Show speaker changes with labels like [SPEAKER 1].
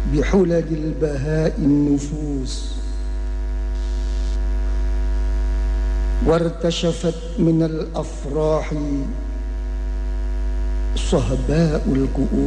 [SPEAKER 1] بحلل البهاء النفوس، وارتشفت من الأفراح صهباء الكؤوس.